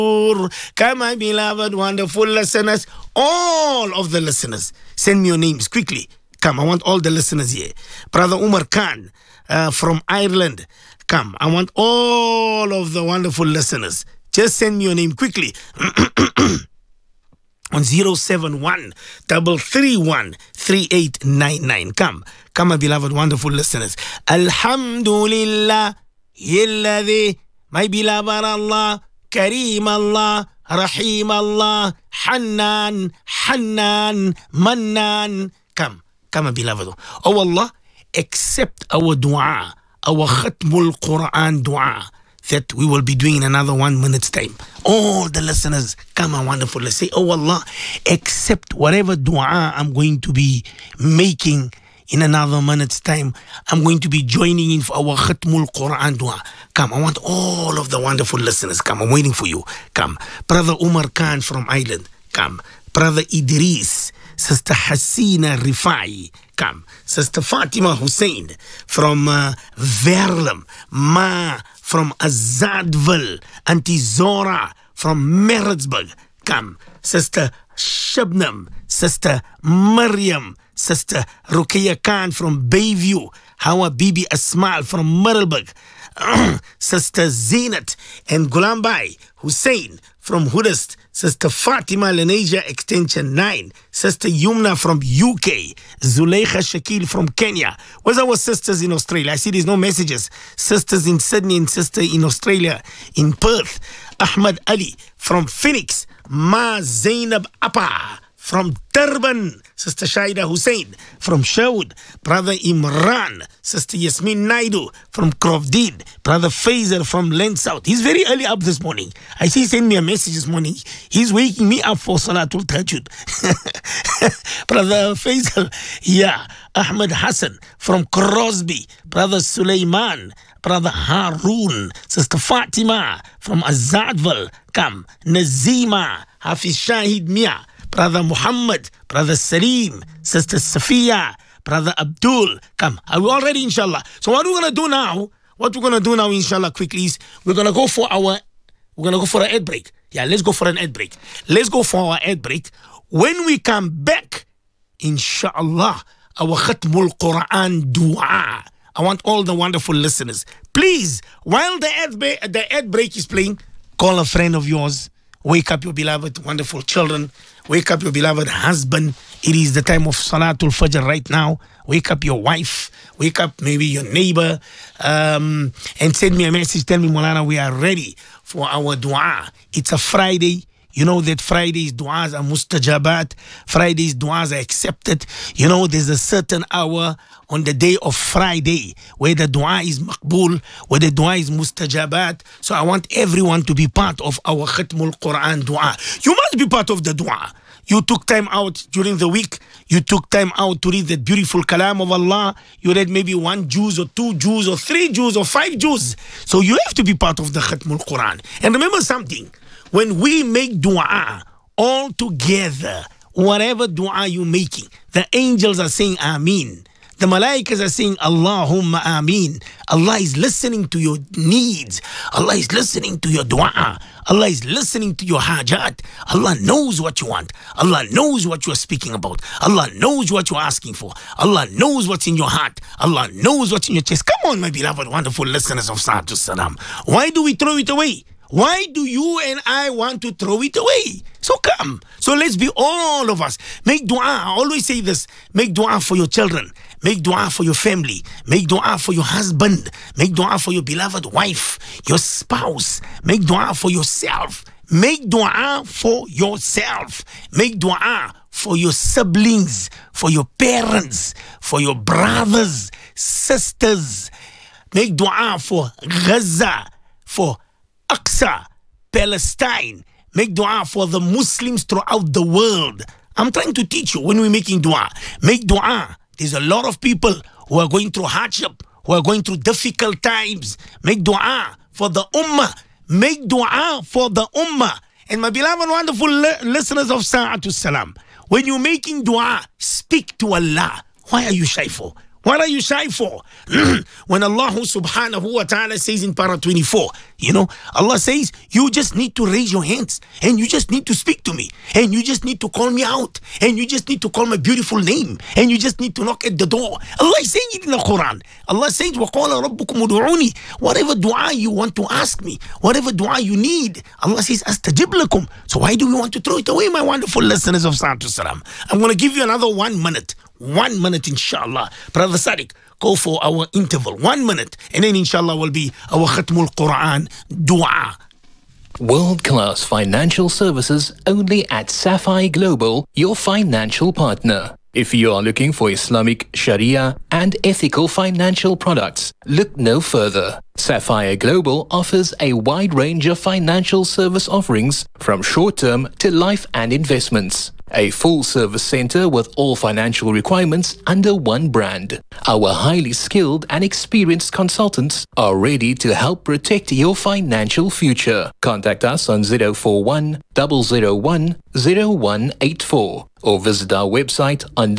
Come, my beloved, wonderful listeners, all of the listeners, send me your names quickly. Come, I want all the listeners here. Brother Umar Khan from Ireland. Come, I want all of the wonderful listeners. Just send me your name quickly. On 071 331 3899. Come, my beloved, wonderful listeners. Alhamdulillah, yalladhi, my beloved Allah, Kareem Allah, Rahim Allah, Hannan, Mannan. Come, my beloved. Oh Allah, accept our dua, our Khatmul Quran dua that we will be doing in another 1 minute's time. All the listeners, come on, wonderful. Let's say, oh Allah, accept whatever dua I'm going to be making in another minute's time. I'm going to be joining in for our Khatmul Quran dua. Come, I want all of the wonderful listeners. Come, I'm waiting for you. Come, Brother Umar Khan from Ireland. Come, Brother Idris, Sister Hasina Rifai. Come, Sister Fatima Hussein from Verulam. Ma from Azadville. Auntie Zora from Maritzburg. Come, Sister Shabnam, Sister Maryam, Sister Ruqayya Khan from Bayview. Hawa Bibi Asmal from Middelburg. Sister Zainat and Gulambai Hussein from Hudast. Sister Fatima Lenasia Extension 9. Sister Yumna from UK. Zuleika Shakil from Kenya. Where's our sisters in Australia? I see there's no messages. Sisters in Sydney and sister in Australia, in Perth. Ahmad Ali from Phoenix. Ma Zainab Appa from Durban. Sister Shaida Hussein from Sherwood. Brother Imran. Sister Yasmin Naidu from Croftdeed. Brother Faisal from Lensouth. He's very early up this morning. I see he sent me a message this morning. He's waking me up for Salatul Tahajjud. Brother Faisal. Yeah. Ahmed Hassan from Crosby. Brother Sulaiman. Brother Haroon. Sister Fatima from Azadville. Come. Nazima. Hafiz Shahid Mia. Brother Muhammad, Brother Salim, Sister Safiya, Brother Abdul. Come, are we all ready, inshallah? So what we're going to do now, inshallah, quickly is we're going to go for an ad break. Yeah, let's go for an ad break. Let's go for our ad break. When we come back, inshallah, our Khatmul Quran dua. I want all the wonderful listeners, please, while the ad break is playing, call a friend of yours. Wake up your beloved, wonderful children. Wake up your beloved husband. It is the time of Salatul Fajr right now. Wake up your wife. Wake up maybe your neighbor. And send me a message. Tell me, Maulana, we are ready for our dua. It's a Friday. You know that Friday's du'as are mustajabat. Friday's du'as are accepted. You know, there's a certain hour on the day of Friday where the du'a is maqbool, where the du'a is mustajabat. So I want everyone to be part of our Khatmul Quran du'a. You must be part of the du'a. You took time out during the week. You took time out to read the beautiful kalam of Allah. You read maybe 1 juz or 2 juz or 3 juz or 5 juz. So you have to be part of the Khatmul Quran. And remember something. When we make dua all together, whatever dua you're making, the angels are saying Ameen. The malaikas are saying Allahumma Ameen. Allah is listening to your needs. Allah is listening to your dua. Allah is listening to your hajat. Allah knows what you want. Allah knows what you are speaking about. Allah knows what you're asking for. Allah knows what's in your heart. Allah knows what's in your chest. Come on, my beloved, wonderful listeners of Sa'atul Salam. Why do we throw it away? Why do you and I want to throw it away? So come. So let's be all of us. Make dua. I always say this. Make dua for your children. Make dua for your family. Make dua for your husband. Make dua for your beloved wife, your spouse. Make dua for yourself. Make dua for yourself. Make dua for your siblings, for your parents, for your brothers, sisters. Make dua for Gaza, for Aqsa, Palestine. Make dua for the Muslims throughout the world. I'm trying to teach you when we're making dua. Make dua. There's a lot of people who are going through hardship, who are going through difficult times. Make dua for the ummah. Make dua for the ummah. And my beloved, wonderful listeners of Sa'atul Salam, when you're making dua, speak to Allah. Why are you shy for? What are you shy for? When Allah subhanahu wa ta'ala says in para 24, Allah says, you just need to raise your hands and you just need to speak to me and you just need to call me out and you just need to call my beautiful name and you just need to knock at the door. Allah is saying it in the Quran. Allah says, وَقَالَ رَبُّكُمُ دُعُونِي. Whatever dua you want to ask me, whatever dua you need, Allah says, أَسْتَجِبْ لَكُمْ. So why do we want to throw it away, my wonderful listeners of Salatu Salam? I'm going to give you another 1 minute. 1 minute, inshallah. Brother Sadiq, go for our interval. 1 minute. And then, inshallah, will be our Khatmul Quran dua. World-class financial services only at Sapphire Global, your financial partner. If you are looking for Islamic, Sharia and ethical financial products, look no further. Sapphire Global offers a wide range of financial service offerings from short-term to life and investments. A full-service center with all financial requirements under one brand. Our highly skilled and experienced consultants are ready to help protect your financial future. Contact us on 041 001 0184 or visit our website on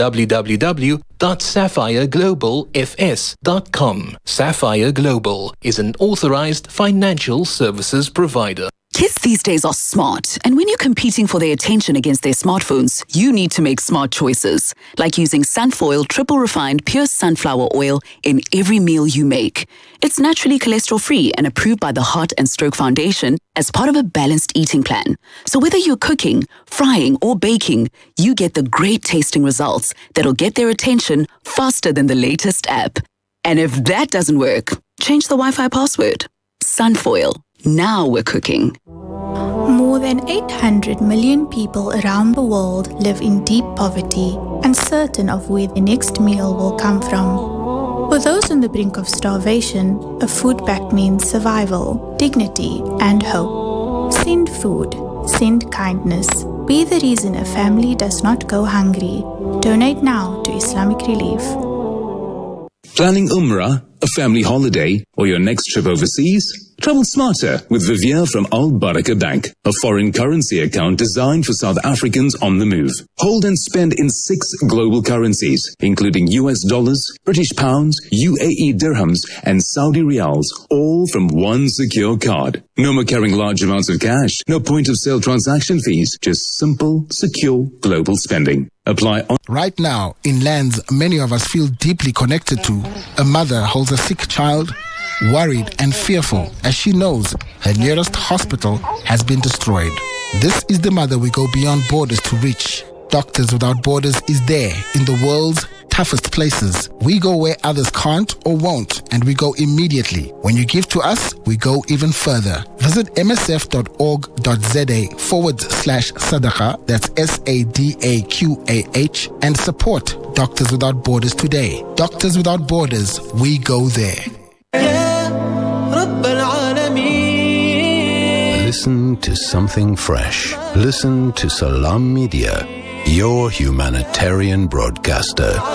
www.sapphireglobalfs.com. Sapphire Global is an authorized financial services provider. Kids these days are smart, and when you're competing for their attention against their smartphones, you need to make smart choices, like using Sunfoil triple refined pure sunflower oil in every meal you make. It's naturally cholesterol-free and approved by the Heart and Stroke Foundation as part of a balanced eating plan. So whether you're cooking, frying, or baking, you get the great tasting results that'll get their attention faster than the latest app. And if that doesn't work, change the Wi-Fi password. Sunfoil. Now we're cooking. More than 800 million people around the world live in deep poverty, uncertain of where the next meal will come from. For those on the brink of starvation, a food pack means survival, dignity, and hope. Send food. Send kindness. Be the reason a family does not go hungry. Donate now to Islamic Relief. Planning Umrah, a family holiday, or your next trip overseas? Travel smarter with Vivier from Al Baraka Bank, a foreign currency account designed for South Africans on the move. Hold and spend in 6 global currencies, including US dollars, British pounds, UAE dirhams, and Saudi riyals, all from one secure card. No more carrying large amounts of cash, no point of sale transaction fees, just simple, secure global spending. Apply on. Right now, in lands many of us feel deeply connected to, a mother holds a sick child, worried and fearful as she knows her nearest hospital has been destroyed. This is the mother we go beyond borders to reach. Doctors Without Borders is there in the world's toughest places. We go where others can't or won't, and we go immediately. When you give to us, we go even further. Visit msf.org.za/sadaqa, that's SADAQAH, and support Doctors Without Borders today. Doctors Without Borders, we go there. Listen to something fresh. Listen to Salam Media, your humanitarian broadcaster.